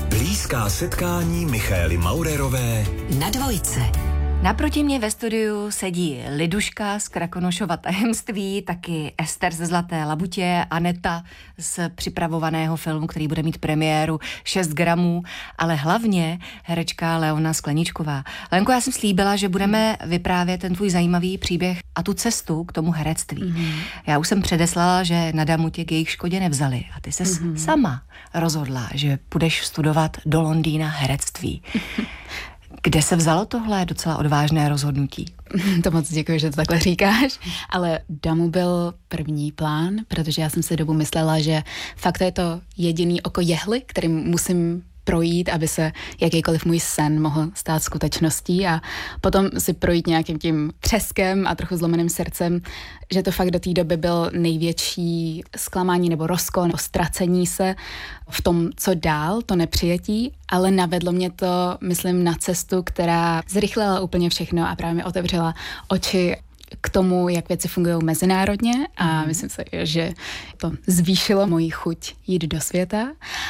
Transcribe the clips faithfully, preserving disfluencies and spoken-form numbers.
Blízká setkání Michaely Maurerové na Dvojce. Naproti mě ve studiu sedí Liduška z Krakonošova tajemství, taky Ester ze Zlaté labutě, Aneta z připravovaného filmu, který bude mít premiéru šest gramů, ale hlavně herečka Leona Skleničková. Lenko, já jsem slíbila, že budeme vyprávět ten tvůj zajímavý příběh a tu cestu k tomu herectví. Mm-hmm. Já už jsem předeslala, že na damu tě k jejich škodě nevzali a ty ses mm-hmm. sama rozhodla, že půjdeš studovat do Londýna herectví. Kde se vzalo tohle docela odvážné rozhodnutí? To moc děkuji, že to takhle říkáš, ale damu byl první plán, protože já jsem si dobu myslela, že fakt to je to jediný oko jehly, kterým musím projít, aby se jakýkoliv můj sen mohl stát skutečností a potom si projít nějakým tím třeskem a trochu zlomeným srdcem, že to fakt do té doby byl největší zklamání nebo rozkol nebo ztracení se v tom, co dál, to nepřijetí, ale navedlo mě to, myslím, na cestu, která zrychlila úplně všechno a právě mi otevřela oči k tomu, jak věci fungují mezinárodně a myslím si, že to zvýšilo moji chuť jít do světa.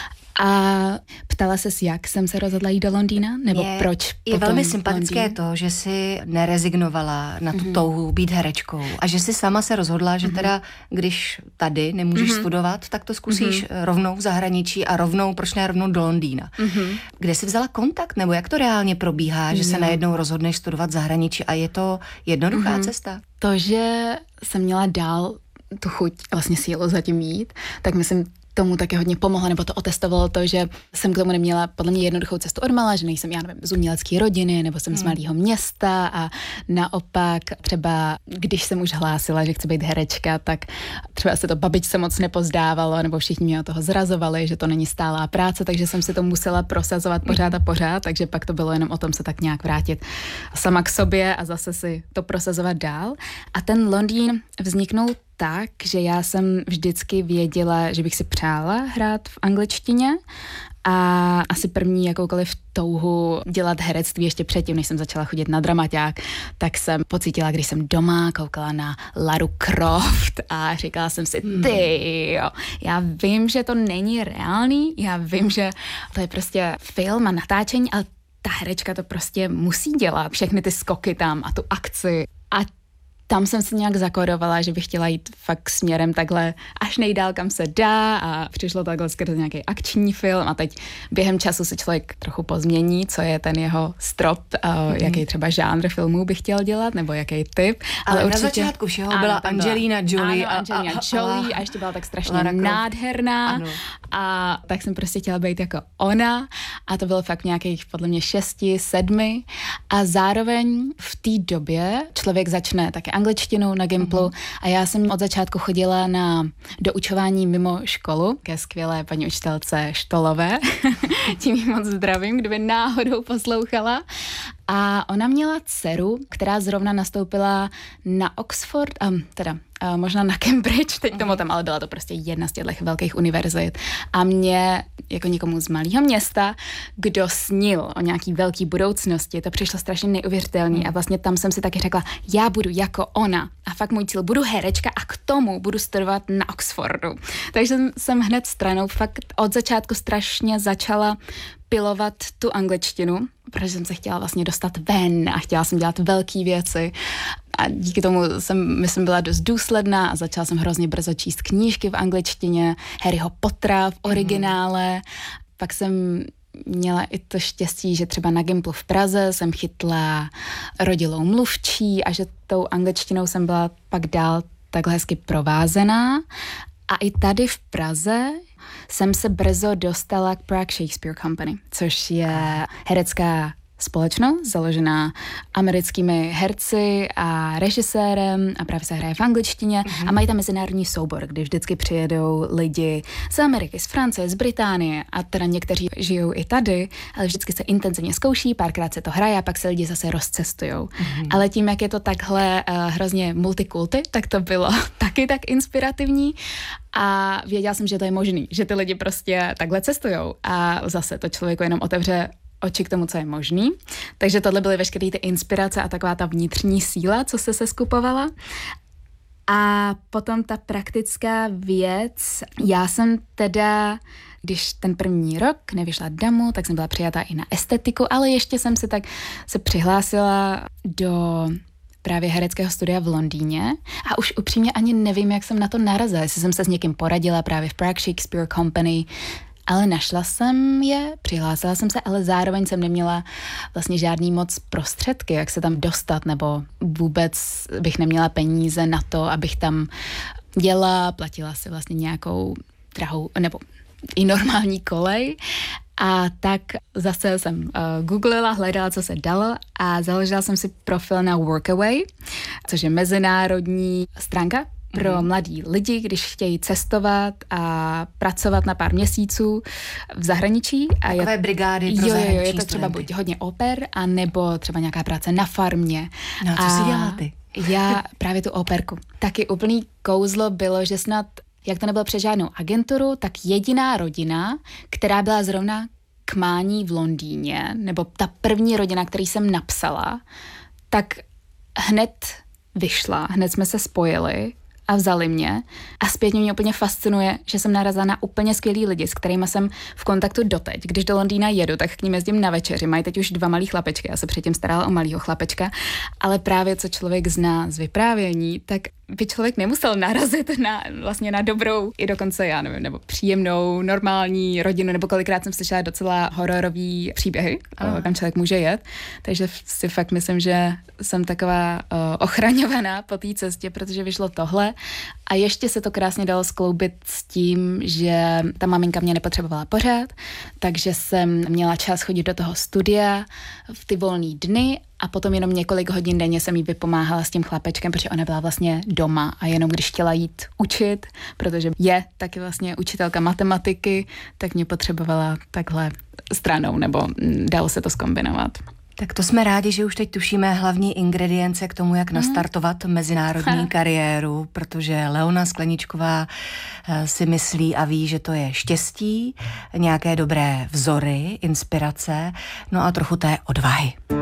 A ptala ses, jak jsem se rozhodla jít do Londýna? Nebo je, proč Je velmi potom sympatické Londýn? to, že jsi nerezignovala na tu mm-hmm. touhu být herečkou a že jsi sama se rozhodla, že mm-hmm. teda, když tady nemůžeš mm-hmm. studovat, tak to zkusíš mm-hmm. rovnou v zahraničí a rovnou, proč ne rovnou do Londýna. Mm-hmm. Kde jsi vzala kontakt, nebo jak to reálně probíhá, že mm-hmm. se najednou rozhodneš studovat v zahraničí a je to jednoduchá mm-hmm. cesta? To, že jsem měla dál tu chuť, vlastně sílu zatím jít, tak myslím, tomu taky hodně pomohlo, nebo to otestovalo to, že jsem k tomu neměla podle mě jednoduchou cestu odmala, že nejsem, já nevím, z umělecké rodiny, nebo jsem hmm. z malého města a naopak třeba, když jsem už hlásila, že chci být herečka, tak třeba se to babičce moc nepozdávalo, nebo všichni mě od toho zrazovali, že to není stálá práce, takže jsem si to musela prosazovat pořád a pořád, takže pak to bylo jenom o tom se tak nějak vrátit sama k sobě a zase si to prosazovat dál. A ten Londýn vzniknul tak, že já jsem vždycky věděla, že bych si přála hrát v angličtině a asi první jakoukoliv touhu dělat herectví ještě předtím, než jsem začala chodit na dramaťák, tak jsem pocítila, když jsem doma koukala na Laru Croft a říkala jsem si, ty jo, já vím, že to není reálný, já vím, že to je prostě film a natáčení, ale ta herečka to prostě musí dělat, všechny ty skoky tam a tu akci a tam jsem se nějak zakódovala, že bych chtěla jít fakt směrem takhle až nejdál, kam se dá a přišlo takhle skrze nějaký akční film a teď během času se člověk trochu pozmění, co je ten jeho strop, uh, mm. jaký třeba žánr filmů bych chtěl dělat, nebo jaký typ. Ale, ale určitě, na začátku všeho byla Angelina Jolie. Ano, Angelina a, a, Jolie a ještě byla tak strašně nádherná ano. A tak jsem prostě chtěla být jako ona a to bylo fakt nějakých podle mě šesti, sedmi a zároveň v té době člověk začne také angličtinu na Gimplu mm-hmm. a já jsem od začátku chodila na doučování mimo školu ke skvělé paní učitelce Štolové. Tím jí moc zdravím, kdyby náhodou poslouchala. A ona měla dceru, která zrovna nastoupila na Oxford, um, teda uh, možná na Cambridge, teď tomu tam, ale byla to prostě jedna z těchto velkých univerzit. A mě, jako někomu z malého města, kdo snil o nějaký velký budoucnosti, to přišlo strašně neuvěřitelný a vlastně tam jsem si taky řekla, já budu jako ona a fakt můj cíl, budu herečka a k tomu budu studovat na Oxfordu. Takže jsem hned stranou fakt od začátku strašně začala pilovat tu angličtinu, protože jsem se chtěla vlastně dostat ven a chtěla jsem dělat velké věci a díky tomu jsem, myslím, byla dost důsledná a začala jsem hrozně brzo číst knížky v angličtině, Harryho Pottera v originále, mm. pak jsem měla i to štěstí, že třeba na Gimplu v Praze jsem chytla rodilou mluvčí a že tou angličtinou jsem byla pak dál takhle hezky provázená a i tady v Praze jsem se brzo dostala k Prague Shakespeare Company, což je herecká společnost založená americkými herci a režisérem a právě se hraje v angličtině mm-hmm. a mají tam mezinárodní soubor, kdy vždycky přijedou lidi z Ameriky, z Francie, z Británie a teda někteří žijou i tady, ale vždycky se intenzivně zkouší, párkrát se to hraje a pak se lidi zase rozcestujou. Mm-hmm. Ale tím, jak je to takhle uh, hrozně multikulty, tak to bylo taky tak inspirativní a věděla jsem, že to je možný, že ty lidi prostě takhle cestujou a zase to člověku jenom otevře oči k tomu, co je možný. Takže tohle byly veškeré ty inspirace a taková ta vnitřní síla, co se seskupovala. A potom ta praktická věc. Já jsem teda když ten první rok nevyšla damu, tak jsem byla přijatá i na estetiku, ale ještě jsem se tak se přihlásila do právě hereckého studia v Londýně a už upřímně ani nevím, jak jsem na to narazila, jestli jsem se s někým poradila právě v Prague Shakespeare Company, ale našla jsem je, přihlásila jsem se, ale zároveň jsem neměla vlastně žádný moc prostředky, jak se tam dostat, nebo vůbec bych neměla peníze na to, abych tam jela, platila si vlastně nějakou drahou, nebo i normální kolej. A tak zase jsem uh, googlila, hledala, co se dalo a založila jsem si profil na Workaway, což je mezinárodní stránka pro mm. mladí lidi, když chtějí cestovat a pracovat na pár měsíců v zahraničí. A takové je, brigády pro jo, zahraniční jo, je to studenty. třeba buď hodně oper, a nebo třeba nějaká práce na farmě. No a co a jsi dělala ty? Já právě tu operku. Taky úplný kouzlo bylo, že snad, jak to nebylo přes žádnou agenturu, tak jediná rodina, která byla zrovna k mání v Londýně, nebo ta první rodina, který jsem napsala, tak hned vyšla, hned jsme se spojili a vzali mě. A zpětně mě úplně fascinuje, že jsem narazila na úplně skvělý lidi, s kterými jsem v kontaktu doteď. Když do Londýna jedu, tak k ním jezdím na večeři. Mají teď už dva malý chlapečky, já se předtím starala o malýho chlapečka, ale právě co člověk zná z vyprávění, tak by člověk nemusel narazit na, vlastně na dobrou, i dokonce, já nevím, nebo příjemnou, normální rodinu, nebo kolikrát jsem slyšela docela hororový příběhy, oh. kam člověk může jet. Takže si fakt myslím, že jsem taková uh, ochraňovaná po té cestě, protože vyšlo tohle. A ještě se to krásně dalo skloubit s tím, že ta maminka mě nepotřebovala pořád, takže jsem měla čas chodit do toho studia v ty volný dny a potom jenom několik hodin denně jsem jí vypomáhala s tím chlapečkem, protože ona byla vlastně doma a jenom když chtěla jít učit, protože je taky vlastně učitelka matematiky, tak mě potřebovala takhle stranou, nebo dalo se to zkombinovat. Tak to jsme rádi, že už teď tušíme hlavní ingredience k tomu, jak nastartovat mezinárodní ha. kariéru, protože Leona Skleničková si myslí a ví, že to je štěstí, nějaké dobré vzory, inspirace, no a trochu té odvahy.